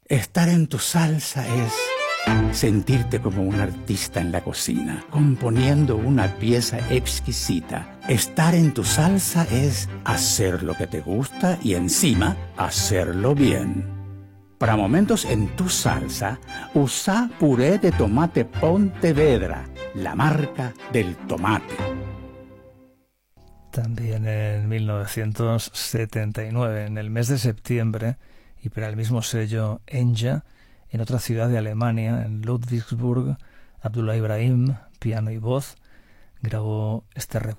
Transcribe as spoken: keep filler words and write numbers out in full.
Estar en tu salsa es sentirte como un artista en la cocina, componiendo una pieza exquisita. Estar en tu salsa es hacer lo que te gusta y encima hacerlo bien. Para momentos en tu salsa, usa puré de tomate Pontevedra, la marca del tomate. También en mil novecientos setenta y nueve, en el mes de septiembre, y para el mismo sello Enya, en otra ciudad de Alemania, en Ludwigsburg, Abdullah Ibrahim, piano y voz, grabó este